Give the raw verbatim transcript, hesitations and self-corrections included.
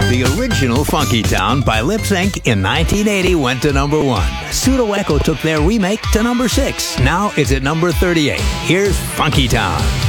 The original Funky Town by Lip Sync in nineteen eighty went to number one. Pseudo Echo took their remake to number six. Now it's at number thirty-eight. Here's Funky Town.